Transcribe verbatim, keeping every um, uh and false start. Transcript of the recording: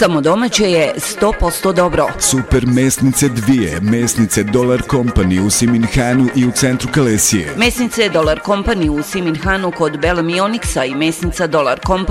Samo domaće je sto posto dobro. Super mesnice dvije, mesnice Dolar Company u Siminhanu i u centru Kalesije. Mesnice Dolar Company u Siminhanu kod Bela Mioniksa i mesnica Dolar Company